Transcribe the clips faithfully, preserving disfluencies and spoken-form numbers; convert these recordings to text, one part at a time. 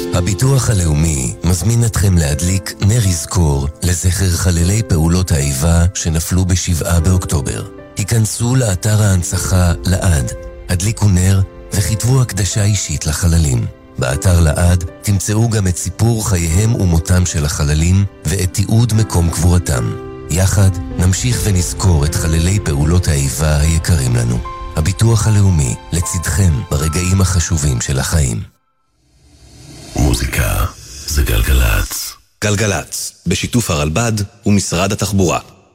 הביטוח הלאומי מזמין אתכם להדליק נר יזכור לזכר חללי פעולות האיבה שנפלו בשבעה באוקטובר. היכנסו לאתר ההנצחה לעד, הדליקו נר וכתבו הקדשה אישית לחללים. באתר לעד תמצאו גם את סיפור חייהם ומותם של החללים ואת תיעוד מקום קבורתם. יחד נמשיך ונזכור את חללי פעולות האיבה היקרים לנו. הביטוח הלאומי לצדכם ברגעים החשובים של החיים. מוזיקה זה גלגלץ. גלגלץ, בשיתוף הרלב"ד ומשרד התחבורה.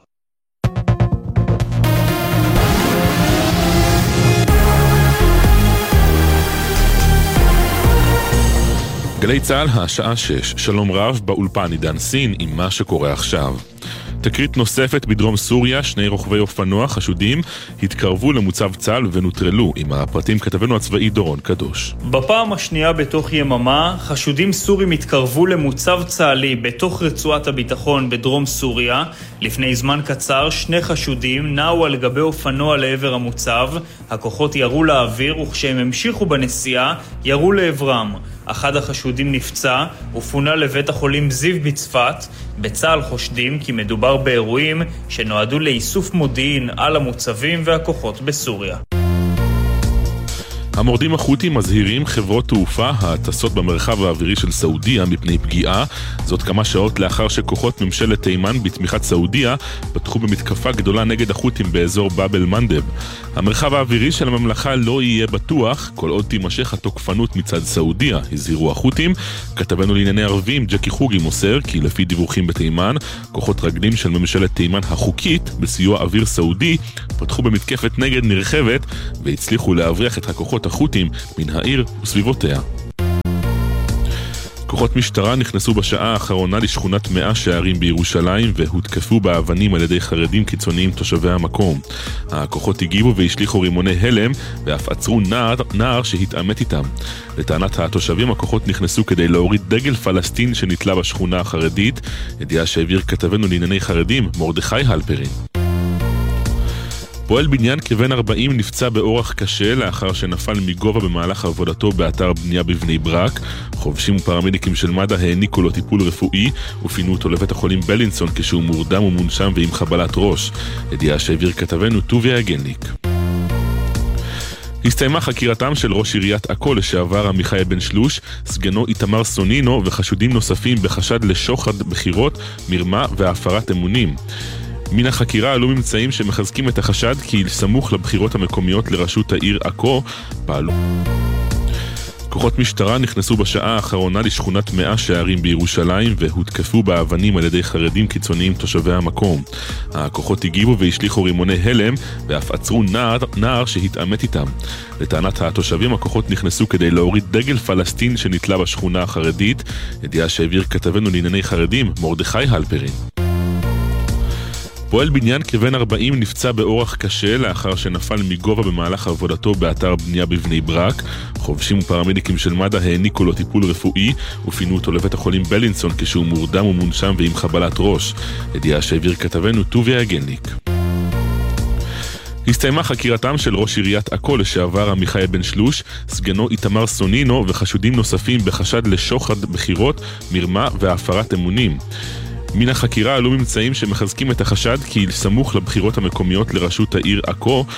גלי צהל, השעה שש. שלום רב, באולפן עידן סין עם מה שקורה עכשיו. תקרית נוספת בדרום סוריה, שני רוכבי אופנוע חשודים התקרבו למוצב צה"ל ונוטרלו. עם הפרטים כתבנו הצבאי דורון קדוש. בפעם השנייה בתוך יממה, חשודים סורים התקרבו למוצב צה"לי בתוך רצועת הביטחון בדרום סוריה. לפני זמן קצר, שני חשודים נעו על גבי אופנוע לעבר המוצב. הכוחות ירו לאוויר, וכשהם המשיכו בנסיעה, ירו לעברם. אחד החשודים נפצע ופונה לבית החולים זיו בצפת. בצה"ל חושדים כי מדובר באירועים שנועדו לאיסוף מודיעין על המוצבים והכוחות בסוריה. המורדים החות'ים מזהירים חברות תעופה הטסות במרחב האווירי של סעודיה מפני פגיעה, זאת כמה שעות לאחר שכוחות ממשלת תימן בתמיכת סעודיה פתחו במתקפה גדולה נגד החות'ים באזור באב אל-מנדב. המרחב האווירי של הממלכה לא יהיה בטוח כל עוד תימשך התוקפנות מצד סעודיה, הזהירו החות'ים. כתבנו לענייני ערבים ג'קי חוגי מוסר כי לפי דיווחים בתימן, כוחות רגלים של ממשלת תימן החוקית בסיוע אוויר סעודי פתחו במתקפת נגד נרחבת והצליחו להבריח את הכוחות החות'ים מן העיר וסביבותיה. כוחות משטרה נכנסו בשעה האחרונה לשכונת מאה שערים בירושלים והותקפו באבנים על ידי חרדים קיצוניים תושבי המקום. הכוחות הגיבו והשליחו רימוני הלם ואף עצרו נער, נער שהתעמת איתם. לטענת התושבים, הכוחות נכנסו כדי להוריד דגל פלסטין שנתלה בשכונה החרדית, ידיעה שהעביר כתבנו לענייני חרדים מרדכי הלפרין. פועל בניין כבן ארבעים נפצע באורח קשה לאחר שנפל מגובה במהלך עבודתו באתר בנייה בבני ברק. חובשים ופרמדיקים של מד"א העניקו לו טיפול רפואי ופינו אותו לבית החולים בלינסון כשהוא מורדם ומונשם ועם חבלת ראש. ידיעה שהעביר כתבנו טוביה הגלניק. הסתיימה חקירתם של ראש עיריית עכו לשעבר עמיחי בן שלוש, סגנו איתמר סונינו וחשודים נוספים בחשד לשוחד בחירות, מרמה והפרת אמונים. מן החקירה עלו ממצאים שמחזקים את החשד כי סמוך לבחירות המקומיות לראשות העיר עכו פעלו. כוחות משטרה נכנסו בשעה האחרונה לשכונת מאה שערים בירושלים והותקפו באבנים על ידי חרדים קיצוניים תושבי המקום. הכוחות הגיבו והשליחו רימוני הלם ואף עצרו נער, נער שהתעמת איתם. לטענת התושבים, הכוחות נכנסו כדי להוריד דגל פלסטין שנתלה בשכונה החרדית, ידיעה שהעביר כתבנו לענייני חרדים מרדכי הלפרין. פועל בניין כבן ארבעים נפצע באורח קשה לאחר שנפל מגובה במהלך עבודתו באתר בנייה בבני ברק. חובשים ופרמדיקים של מד"א העניקו לו טיפול רפואי ופינו אותו לבית החולים בלינסון כשהוא מורדם ומונשם ועם חבלת ראש. ידיעה שהעביר כתבנו טוביה הגלניק. הסתיימה חקירתם של ראש עיריית עכו לשעבר עמיחי בן שלוש, סגנו איתמר סונינו וחשודים נוספים בחשד לשוחד בחירות, מרמה והפרת אמונים. מן החקירה עלו ממצאים שמחזקים את החשד כי סמוך לבחירות המקומיות לראשות העיר עכו